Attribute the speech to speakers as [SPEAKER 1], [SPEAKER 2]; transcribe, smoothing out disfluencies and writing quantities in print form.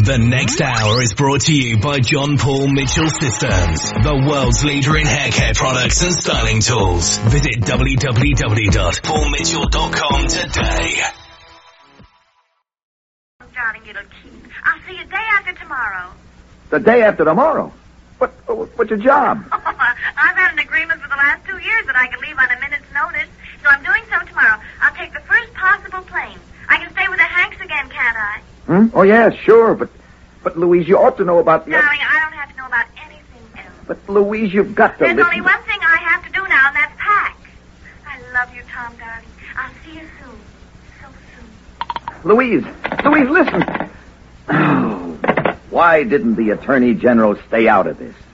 [SPEAKER 1] The next hour is brought to you by John Paul Mitchell Systems, the world's leader in hair care products and styling tools. Visit www.paulmitchell.com today.
[SPEAKER 2] Darling, it'll keep. I'll see you day after tomorrow.
[SPEAKER 3] The day after tomorrow? What's your job?
[SPEAKER 2] I've had an agreement for the last 2 years that I can leave on a minute's notice, so I'm doing so tomorrow. I'll take the first possible plane. I can stay with the Hanks again, can't I?
[SPEAKER 3] Oh, yeah, sure, but Louise, you ought to know about...
[SPEAKER 2] Darling, I don't have to know about anything else.
[SPEAKER 3] But, Louise, you've got to
[SPEAKER 2] There's
[SPEAKER 3] listen...
[SPEAKER 2] only one thing I have to do now, and that's pack. I love you, Tom, darling. I'll see you soon. So soon.
[SPEAKER 3] Louise, listen. Oh, why didn't the Attorney General stay out of this?